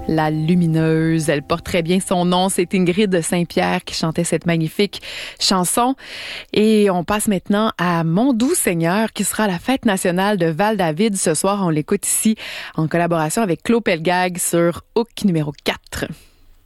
La lumineuse, elle porte très bien son nom. C'est Ingrid Saint-Pierre qui chantait cette magnifique chanson. Et on passe maintenant à Mon doux Seigneur, qui sera à la fête nationale de Val-David ce soir. On l'écoute ici en collaboration avec Claude Pelgag sur Hook numéro 4.